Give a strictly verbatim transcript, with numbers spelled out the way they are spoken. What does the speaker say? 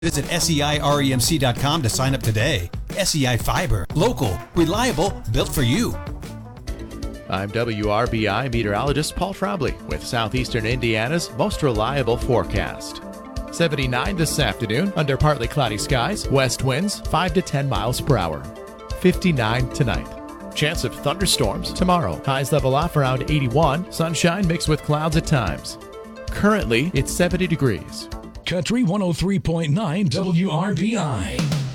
Visit S E I R E M C dot com to sign up today. S E I Fiber. Local. Reliable. Built for you. I'm W R B I meteorologist Paul Trombley with Southeastern Indiana's most reliable forecast. seventy-nine this afternoon under partly cloudy skies. West winds five to ten miles per hour. fifty-nine tonight. Chance of thunderstorms tomorrow. Highs level off around eighty-one. Sunshine mixed with clouds at times. Currently, it's seventy degrees. Country one oh three point nine W R B I.